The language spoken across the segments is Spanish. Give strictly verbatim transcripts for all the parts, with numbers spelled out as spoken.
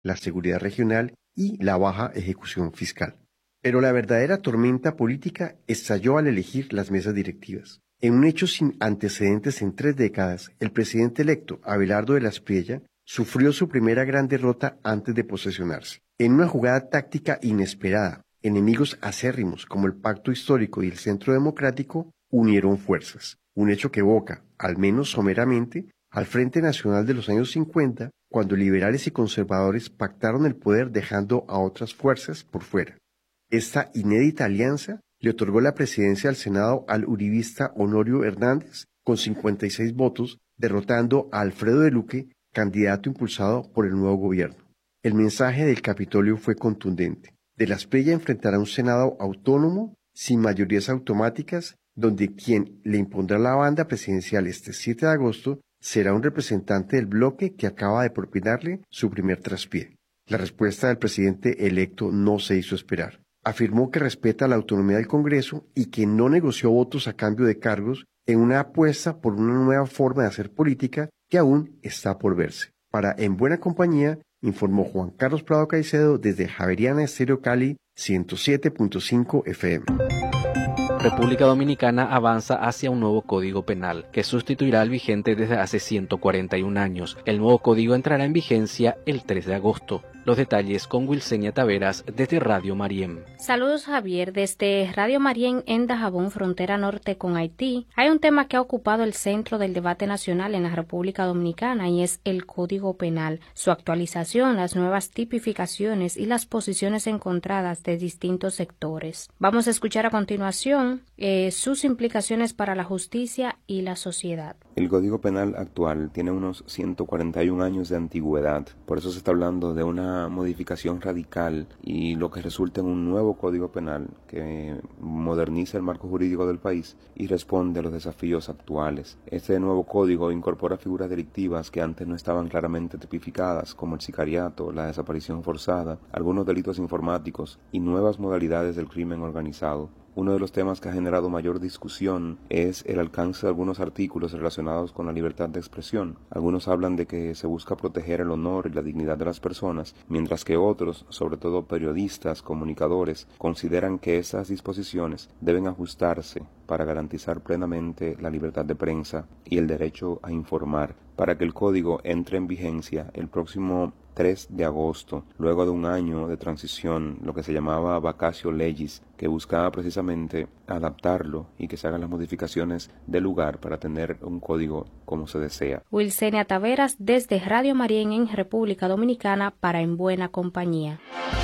la seguridad regional y la baja ejecución fiscal. Pero la verdadera tormenta política estalló al elegir las mesas directivas. En un hecho sin antecedentes en tres décadas, el presidente electo, Abelardo de la Espriella, sufrió su primera gran derrota antes de posesionarse. En una jugada táctica inesperada, enemigos acérrimos como el Pacto Histórico y el Centro Democrático unieron fuerzas, un hecho que evoca, al menos someramente, al Frente Nacional de los años cincuenta, cuando liberales y conservadores pactaron el poder dejando a otras fuerzas por fuera. Esta inédita alianza le otorgó la presidencia al Senado al uribista Honorio Hernández con cincuenta y seis votos, derrotando a Alfredo de Luque, candidato impulsado por el nuevo gobierno. El mensaje del Capitolio fue contundente. De la Espriella enfrentará un Senado autónomo, sin mayorías automáticas, donde quien le impondrá la banda presidencial este siete de agosto será un representante del bloque que acaba de propinarle su primer traspié. La respuesta del presidente electo no se hizo esperar. Afirmó que respeta la autonomía del Congreso y que no negoció votos a cambio de cargos en una apuesta por una nueva forma de hacer política que aún está por verse. Para En Buena Compañía, informó Juan Carlos Prado Caicedo desde Javeriana Estéreo Cali ciento siete punto cinco F M. República Dominicana avanza hacia un nuevo Código Penal, que sustituirá al vigente desde hace ciento cuarenta y un años. El nuevo código entrará en vigencia el tres de agosto. Los detalles con Wilsenia Taveras desde Radio Marién. Saludos, Javier. Desde Radio Marién en Dajabón, frontera norte con Haití, hay un tema que ha ocupado el centro del debate nacional en la República Dominicana y es el Código Penal, su actualización, las nuevas tipificaciones y las posiciones encontradas de distintos sectores. Vamos a escuchar a continuación eh, sus implicaciones para la justicia y la sociedad. El Código Penal actual tiene unos ciento cuarenta y un años de antigüedad, por eso se está hablando de una modificación radical y lo que resulta en un nuevo Código Penal que moderniza el marco jurídico del país y responde a los desafíos actuales. Este nuevo código incorpora figuras delictivas que antes no estaban claramente tipificadas, como el sicariato, la desaparición forzada, algunos delitos informáticos y nuevas modalidades del crimen organizado. Uno de los temas que ha generado mayor discusión es el alcance de algunos artículos relacionados con la libertad de expresión. Algunos hablan de que se busca proteger el honor y la dignidad de las personas, mientras que otros, sobre todo periodistas, comunicadores, consideran que esas disposiciones deben ajustarse para garantizar plenamente la libertad de prensa y el derecho a informar, para que el código entre en vigencia el próximo tres de agosto, luego de un año de transición, lo que se llamaba vacatio legis, que buscaba precisamente adaptarlo y que se hagan las modificaciones del lugar para tener un código como se desea. Wilsenia Taveras desde Radio Marién en República Dominicana para En Buena Compañía.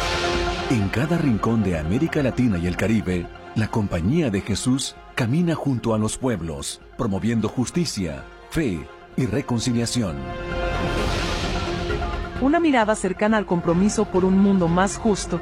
En cada rincón de América Latina y el Caribe, la Compañía de Jesús camina junto a los pueblos, promoviendo justicia, fe y reconciliación. Una mirada cercana al compromiso por un mundo más justo.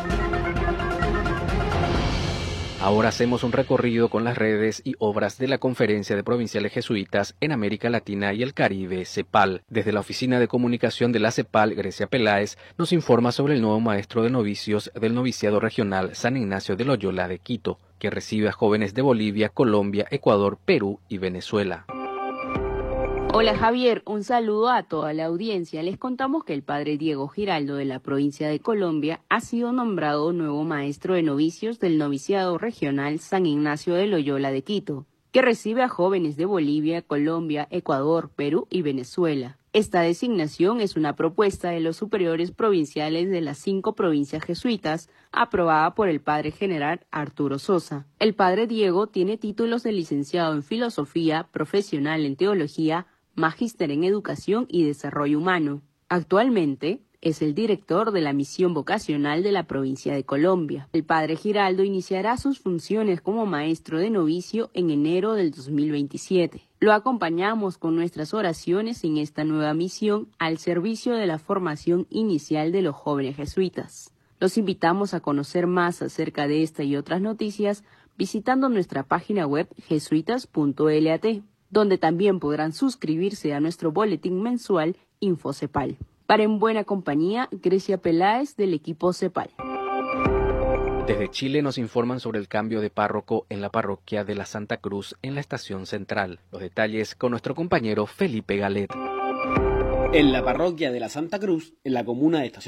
Ahora hacemos un recorrido con las redes y obras de la Conferencia de Provinciales Jesuitas en América Latina y el Caribe, CEPAL. Desde la Oficina de Comunicación de la CEPAL, Grecia Peláez nos informa sobre el nuevo maestro de novicios del noviciado regional San Ignacio de Loyola de Quito, que recibe a jóvenes de Bolivia, Colombia, Ecuador, Perú y Venezuela. Hola Javier, un saludo a toda la audiencia. Les contamos que el padre Diego Giraldo de la provincia de Colombia ha sido nombrado nuevo maestro de novicios del noviciado regional San Ignacio de Loyola de Quito, que recibe a jóvenes de Bolivia, Colombia, Ecuador, Perú y Venezuela. Esta designación es una propuesta de los superiores provinciales de las cinco provincias jesuitas, aprobada por el padre general Arturo Sosa. El padre Diego tiene títulos de licenciado en Filosofía, profesional en Teología, magíster en Educación y Desarrollo Humano. Actualmente es el director de la misión vocacional de la provincia de Colombia. El padre Giraldo iniciará sus funciones como maestro de novicio en enero del dos mil veintisiete. Lo acompañamos con nuestras oraciones en esta nueva misión al servicio de la formación inicial de los jóvenes jesuitas. Los invitamos a conocer más acerca de esta y otras noticias visitando nuestra página web jesuitas punto lat, donde también podrán suscribirse a nuestro boletín mensual InfoCepal. Para En Buena Compañía, Grecia Peláez del equipo CEPAL. Desde Chile nos informan sobre el cambio de párroco en la parroquia de la Santa Cruz en la Estación Central. Los detalles con nuestro compañero Felipe Galet. En la parroquia de la Santa Cruz, en la comuna de Estación